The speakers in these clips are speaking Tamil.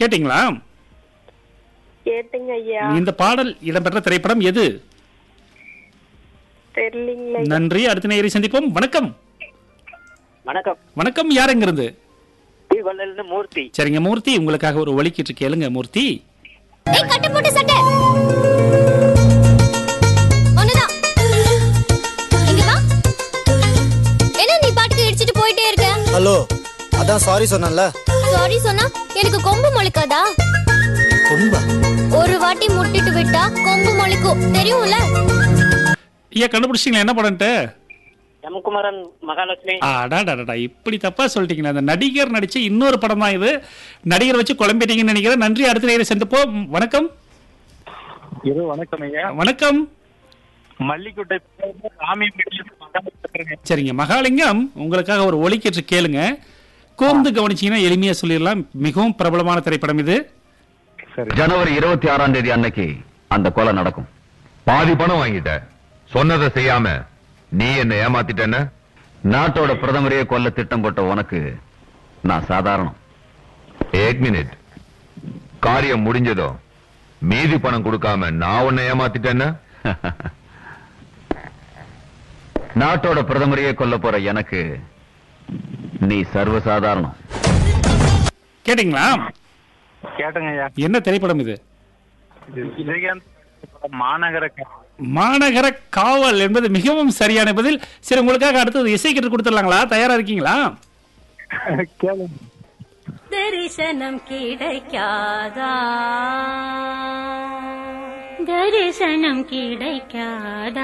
கேட்டீங்களா? கேட்டுங்க ஐயா. இந்த பாடல் இடம்பெற்ற திரைப்படம் எது? தெரியலீங்களா. நன்றி. அடுத்த நேயரை சந்திப்போம். வணக்கம். வணக்கம். வணக்கம். யார் எங்கிருந்து? மூர்த்தி. சரிங்க மூர்த்தி, உங்களுக்காக ஒரு ஒலிக்கிட்டு கேளுங்க மூர்த்தி. ஏய் கட்ட போட்டு சட்டை. ஒண்ணுதான். இங்க வா. என்ன நீ பாட்டுக்கு இடிச்சிட்டு போயிட்டே இருக்க? ஹலோ, அதான் சாரி சொன்னேன்ல. சாரி சொன்னா எனக்கு கொம்பு முளைக்காதா? கொம்பா? ஒரு வாட்டி முட்டிட்டு விட்டா கொம்பு முளைக்கும், தெரியும்ல? ஐயா கண்டுபிடிச்சிங்களா என்ன படம்ட்டு? எம்குமரன் மகாலட்சுமி. அடாடாடா, இப்படி தப்பா சொல்லிட்டீங்க. அந்த நடிகர் நடிச்ச இன்னொரு படம் தான் இது. நடிகர் வச்சு குழம்பிட்டீங்கன்னு நினைக்கிறேன். நன்றி. அடுத்த நேயரை சந்திப்போம். வணக்கம். வணக்கம் ஐயா. வணக்கம். மல்லிக்குட்டை சரிங்க மகாலிங்கம், உங்களுக்காக ஒரு ஒலிக்கிட்டு கேளுங்க. கூர்ந்து கவனிச்சீங்கன்னா எளிமையா சொல்லிடலாம். மிகவும் பிரபலமான திரைப்படம் இது. ஜனவரி 26ஆம் தேதி அன்னைக்கு அந்த கொலை நடக்கும். பாதி பணம் வாங்கிட்ட, சொன்னதை செய்யாம நீ என்ன ஏமாத்திட்டேன்னு நாட்டோட பிரதமரையே கொல்ல திட்டம் போட்ட உனக்கு நான் சாதாரணம். 1 மினிட். காரியம் முடிஞ்சதோ மீதி பணம் கொடுக்காம நான் உன்னை ஏமாத்திட்டேன்னு நாட்டோட பிரதமரையே கொல்ல போற எனக்கு நீ சர்வசாதாரணம். கேட்டீங்களா? கேட்டுங்க ஐயா. என்ன திரைப்படம் இது? விஜயகாந்த் மாநகர மாநகர காவல் என்பது மிகவும் சரியான பதில். சரி, உங்களுக்காக அடுத்தது இசை கிட்ட கொடுத்துடலாங்களா? தயாரா இருக்கீங்களா? கேளுங்க. தரிசனம் கிடைக்காதா, தரிசனம் கிடைக்காதா,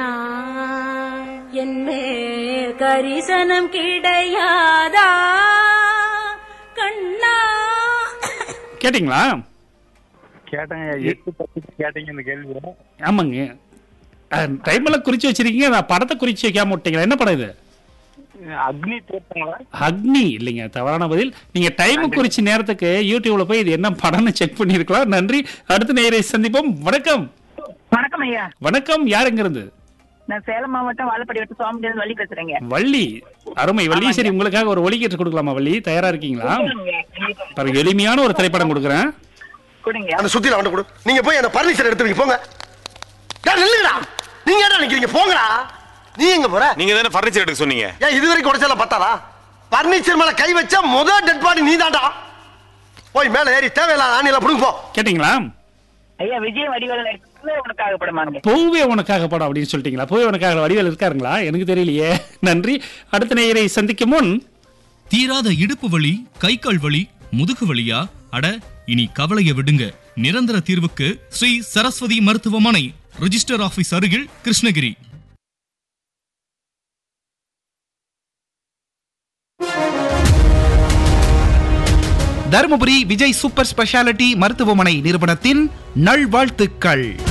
என்மேல் கரிசனம் கிடையாதா கண்ணா. கேட்டீங்களா? கேட்டங்க. 8:10 கேட்டீங்க இந்த கேள்வி. ஆமாங்க. டைம்ல குறிச்சு வச்சிருக்கீங்க, நான் படத்தை குறிச்சு வைக்காம விட்டீங்களா? என்ன படம் இது? அக்னி தீர்த்தங்களா? அக்னி இல்லைங்க, தவறான பதில். நீங்க டைம் குறிச்சு நேரத்துக்கு யூடியூப்ல போய் இது என்ன படம்னு செக் பண்ணிருக்கலாம். நன்றி. அடுத்த நேயரை சந்திப்போம். வணக்கம். வணக்கம் ஐயா. வணக்கம். யார் எங்க இருந்து? நான் சேலம் மாவட்டம் வாழப்பாடி வட்டம் சுவாமிஜி வள்ளி பேசுறேங்க. வள்ளி. அருமை வள்ளி. சரி, உங்களுக்காக ஒரு ஒலி கேட்டு கொடுக்கலாமா வள்ளி? தயாரா இருக்கீங்களா? பாருங்க, எளிமையான ஒரு திரைப்படம் கொடுக்குறேன். அந்த சுத்தில அவன் கொடு. நீங்க போய் அந்த பர்னிச்சர் எடுத்து போங்க. நில்லுங்கடா. நீங்க என்ன நினைக்கிறீங்க? போங்கடா. நீ எங்க போற? நீங்க தானே பர்னிச்சர் எடுக்க சொன்னீங்க. ஏன் இதுவரைக்கும் உடைச்சல பத்தாதா? பர்னிச்சர் மேல கை வச்சா முதல் டெட் பாடி நீதான்டா. போய் மேல ஏறி தேவையில்லாத ஆணில புடுங்க போ. கேட்டீங்களா? ஐயா விஜய் வடிவேலு உனக்காக படமாங்க. பூவே உனக்காக படம் அப்படின்னு சொல்லிட்டீங்களா? பூவே உனக்காக வடிவேல் இருக்காருங்களா? எனக்கு தெரியலையே. நன்றி. அடுத்த நேயரை சந்திக்கும் முன், தீராத இடுப்பு வலி, கை கால் வலி, முதுகு வலியா? அட, இனி கவலைய விடுங்க. நிரந்தர தீர்வுக்கு ஸ்ரீ சரஸ்வதி மருத்துவமனை, ரிஜிஸ்டர் ஆபீஸ் அருகில், கிருஷ்ணகிரி. தருமபுரி விஜய் சூப்பர் ஸ்பெஷாலிட்டி மருத்துவமனை நிறுவனத்தின் நல்வாழ்த்துக்கள்.